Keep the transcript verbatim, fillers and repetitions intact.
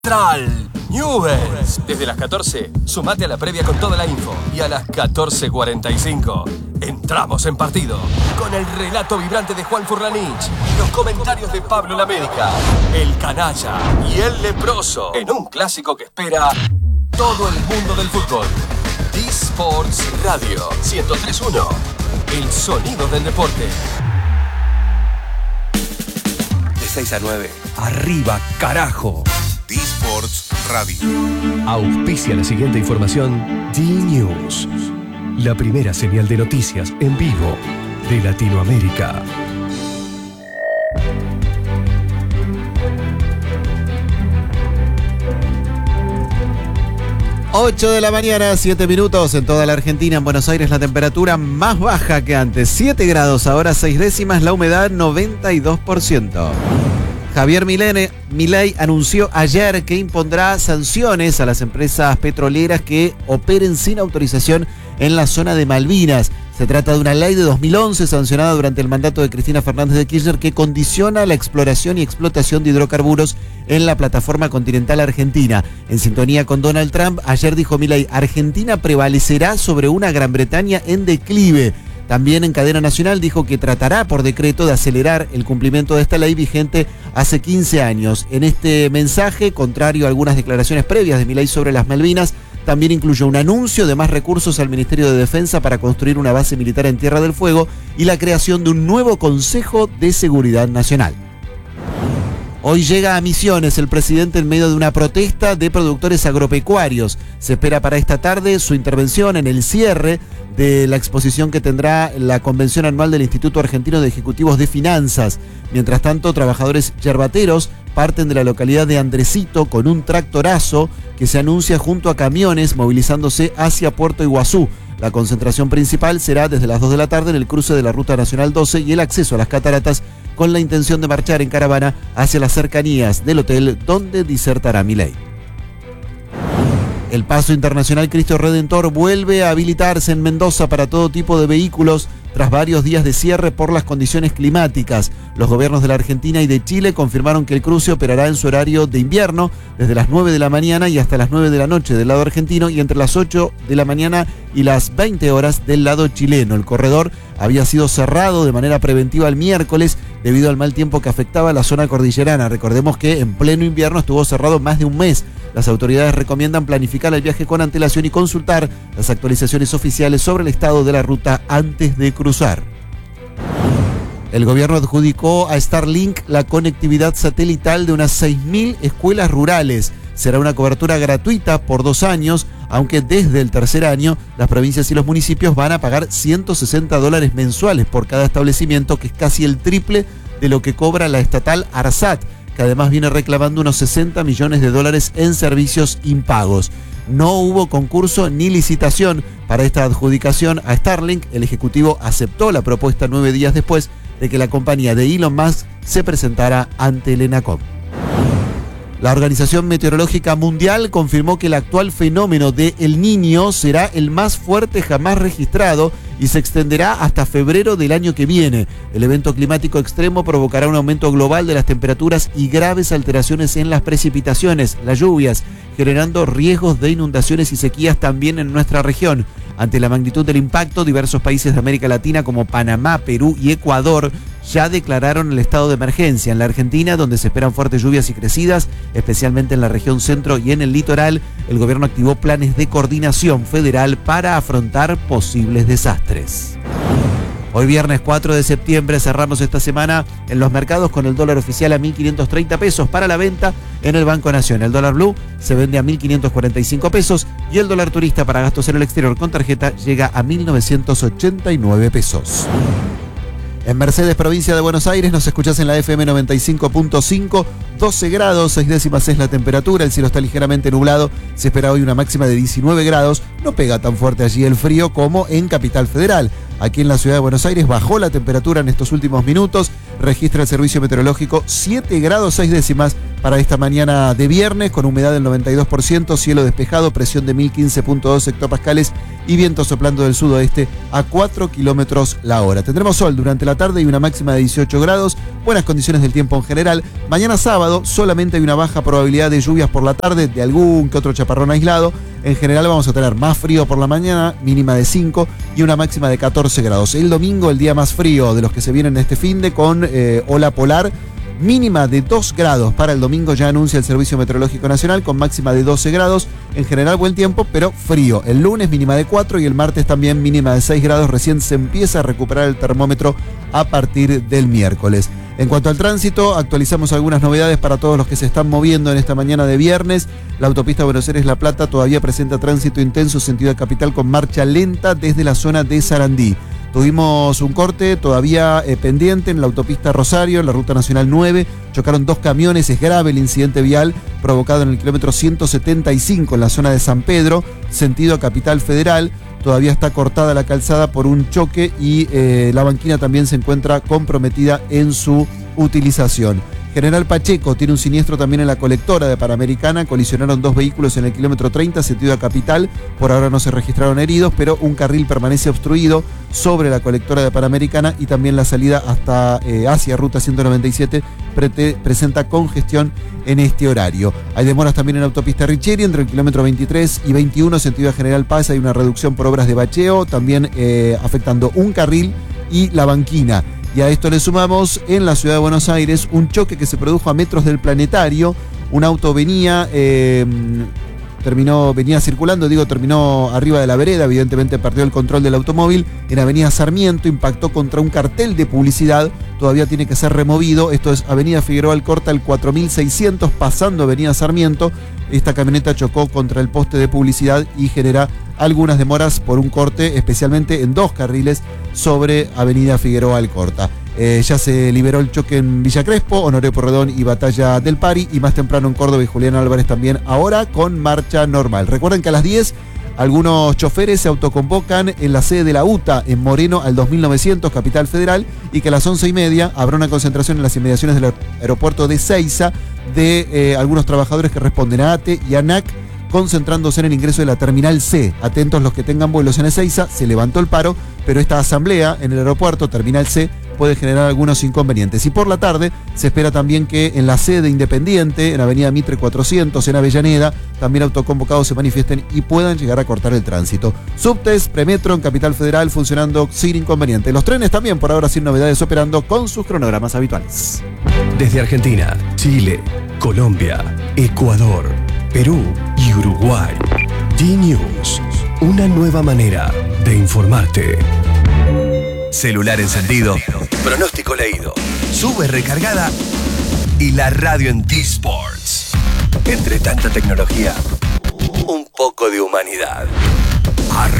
Central Newell's. Desde las catorce, sumate a la previa con toda la info. Y a las catorce cuarenta y cinco, entramos en partido. Con el relato vibrante de Juan Furlanich, los comentarios de Pablo Lamérica, el canalla y el leproso. En un clásico que espera todo el mundo del fútbol. D-Sports Radio ciento tres punto uno. El sonido del deporte. De seis a nueve. Arriba, carajo. D-Sports Radio. Auspicia la siguiente información. D-News, la primera señal de noticias en vivo de Latinoamérica. ocho de la mañana, siete minutos en toda la Argentina. En Buenos Aires la temperatura más baja que antes, siete grados, ahora seis décimas, la humedad noventa y dos por ciento. Javier Milei anunció ayer que impondrá sanciones a las empresas petroleras que operen sin autorización en la zona de Malvinas. Se trata de una ley de dos mil once sancionada durante el mandato de Cristina Fernández de Kirchner que condiciona la exploración y explotación de hidrocarburos en la plataforma continental argentina. En sintonía con Donald Trump, ayer dijo Milei, Argentina prevalecerá sobre una Gran Bretaña en declive. También en cadena nacional dijo que tratará por decreto de acelerar el cumplimiento de esta ley vigente hace quince años. En este mensaje, contrario a algunas declaraciones previas de Milei sobre las Malvinas, también incluyó un anuncio de más recursos al Ministerio de Defensa para construir una base militar en Tierra del Fuego y la creación de un nuevo Consejo de Seguridad Nacional. Hoy llega a Misiones el presidente en medio de una protesta de productores agropecuarios. Se espera para esta tarde su intervención en el cierre de la exposición que tendrá la convención anual del Instituto Argentino de Ejecutivos de Finanzas. Mientras tanto, trabajadores yerbateros parten de la localidad de Andresito con un tractorazo que se anuncia junto a camiones movilizándose hacia Puerto Iguazú. La concentración principal será desde las dos de la tarde en el cruce de la Ruta Nacional doce y el acceso a las cataratas con la intención de marchar en caravana hacia las cercanías del hotel donde disertará Milei. El Paso Internacional Cristo Redentor vuelve a habilitarse en Mendoza para todo tipo de vehículos tras varios días de cierre por las condiciones climáticas. Los gobiernos de la Argentina y de Chile confirmaron que el cruce operará en su horario de invierno desde las nueve de la mañana y hasta las nueve de la noche del lado argentino y entre las ocho de la mañana y las veinte horas del lado chileno. El corredor había sido cerrado de manera preventiva el miércoles debido al mal tiempo que afectaba a la zona cordillerana. Recordemos que en pleno invierno estuvo cerrado más de un mes. Las autoridades recomiendan planificar el viaje con antelación y consultar las actualizaciones oficiales sobre el estado de la ruta antes de cruzar. El gobierno adjudicó a Starlink la conectividad satelital de unas seis mil escuelas rurales. Será una cobertura gratuita por dos años, aunque desde el tercer año las provincias y los municipios van a pagar ciento sesenta dólares mensuales por cada establecimiento, que es casi el triple de lo que cobra la estatal ARSAT, que además viene reclamando unos sesenta millones de dólares en servicios impagos. No hubo concurso ni licitación para esta adjudicación a Starlink. El Ejecutivo aceptó la propuesta nueve días después de que la compañía de Elon Musk se presentara ante el ENACOM. La Organización Meteorológica Mundial confirmó que el actual fenómeno de El Niño será el más fuerte jamás registrado y se extenderá hasta febrero del año que viene. El evento climático extremo provocará un aumento global de las temperaturas y graves alteraciones en las precipitaciones, las lluvias, generando riesgos de inundaciones y sequías también en nuestra región. Ante la magnitud del impacto, diversos países de América Latina como Panamá, Perú y Ecuador ya declararon el estado de emergencia. En la Argentina, donde se esperan fuertes lluvias y crecidas, especialmente en la región centro y en el litoral, el gobierno activó planes de coordinación federal para afrontar posibles desastres. Hoy viernes cuatro de septiembre cerramos esta semana en los mercados con el dólar oficial a mil quinientos treinta pesos para la venta en el Banco Nación. El dólar blue se vende a mil quinientos cuarenta y cinco pesos y el dólar turista para gastos en el exterior con tarjeta llega a mil novecientos ochenta y nueve pesos. En Mercedes, provincia de Buenos Aires, nos escuchás en la F M noventa y cinco punto cinco, doce grados, seis décimas es la temperatura, el cielo está ligeramente nublado, se espera hoy una máxima de diecinueve grados, no pega tan fuerte allí el frío como en Capital Federal. Aquí en la ciudad de Buenos Aires bajó la temperatura en estos últimos minutos, registra el servicio meteorológico siete grados seis décimas para esta mañana de viernes, con humedad del noventa y dos por ciento, cielo despejado, presión de mil quince punto dos hectopascales y viento soplando del sudoeste a cuatro kilómetros la hora. Tendremos sol durante la tarde y una máxima de dieciocho grados, buenas condiciones del tiempo en general. Mañana sábado nublado, solamente hay una baja probabilidad de lluvias por la tarde, de algún que otro chaparrón aislado. En general vamos a tener más frío por la mañana, mínima de cinco y una máxima de catorce grados. El domingo, el día más frío de los que se vienen este finde, con eh, ola polar, mínima de dos grados para el domingo, ya anuncia el Servicio Meteorológico Nacional, con máxima de doce grados. En general buen tiempo, pero frío. El lunes mínima de cuatro y el martes también mínima de seis grados. Recién se empieza a recuperar el termómetro a partir del miércoles. En cuanto al tránsito, actualizamos algunas novedades para todos los que se están moviendo en esta mañana de viernes. La autopista Buenos Aires-La Plata todavía presenta tránsito intenso sentido de capital, con marcha lenta desde la zona de Sarandí. Tuvimos un corte todavía eh, pendiente en la autopista Rosario, en la ruta nacional nueve. Chocaron dos camiones, es grave el incidente vial provocado en el kilómetro ciento setenta y cinco en la zona de San Pedro, sentido a Capital Federal. Todavía está cortada la calzada por un choque y eh, la banquina también se encuentra comprometida en su utilización. General Pacheco tiene un siniestro también en la colectora de Panamericana. Colisionaron dos vehículos en el kilómetro treinta, sentido a Capital. Por ahora no se registraron heridos, pero un carril permanece obstruido sobre la colectora de Panamericana, y también la salida hasta eh, hacia Ruta ciento noventa y siete pre presenta congestión en este horario. Hay demoras también en la autopista Richieri entre el kilómetro veintitrés y veintiuno, sentido a General Paz. Hay una reducción por obras de bacheo, también eh, afectando un carril y la banquina. Y a esto le sumamos en la ciudad de Buenos Aires un choque que se produjo a metros del Planetario. Un auto venía, eh, terminó, venía circulando, digo, terminó arriba de la vereda, evidentemente perdió el control del automóvil en Avenida Sarmiento, impactó contra un cartel de publicidad, todavía tiene que ser removido. Esto es Avenida Figueroa Alcorta, el cuatro mil seiscientos, pasando Avenida Sarmiento. Esta camioneta chocó contra el poste de publicidad y genera algunas demoras por un corte, especialmente en dos carriles sobre Avenida Figueroa Alcorta. Eh, ya se liberó el choque en Villa Crespo, Honoré Porredón y Batalla del Pari, y más temprano en Córdoba y Julián Álvarez también, ahora con marcha normal. Recuerden que a las diez algunos choferes se autoconvocan en la sede de la U T A en Moreno al dos mil novecientos, Capital Federal, y que a las once y media habrá una concentración en las inmediaciones del aeropuerto de Seiza de eh, algunos trabajadores que responden a A T E y A N A C, concentrándose en el ingreso de la Terminal C. Atentos los que tengan vuelos en Ezeiza, se levantó el paro, pero esta asamblea en el aeropuerto, Terminal C, puede generar algunos inconvenientes. Y por la tarde se espera también que en la sede Independiente, en Avenida Mitre cuatrocientos, en Avellaneda, también autoconvocados se manifiesten y puedan llegar a cortar el tránsito. Subtes, Premetro en Capital Federal funcionando sin inconveniente. Los trenes también por ahora sin novedades, operando con sus cronogramas habituales. Desde Argentina, Chile, Colombia, Ecuador, Perú y Uruguay. D-News, una nueva manera de informarte. Celular encendido, pronóstico leído, sube recargada y la radio en T-Sports. Entre tanta tecnología, un poco de humanidad. Arranca.